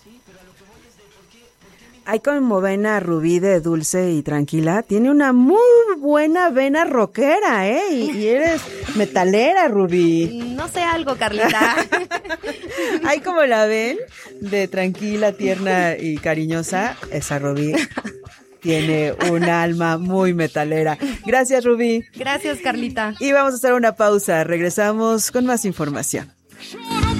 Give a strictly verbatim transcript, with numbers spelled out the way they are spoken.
Hay como ven a Rubí de dulce y tranquila, tiene una muy buena vena rockera, ¿eh? Y, y eres metalera, Rubí. No sé algo, Carlita. Hay como la ven de tranquila, tierna y cariñosa, esa Rubí tiene un alma muy metalera. Gracias, Rubí. Gracias, Carlita. Y vamos a hacer una pausa, regresamos con más información.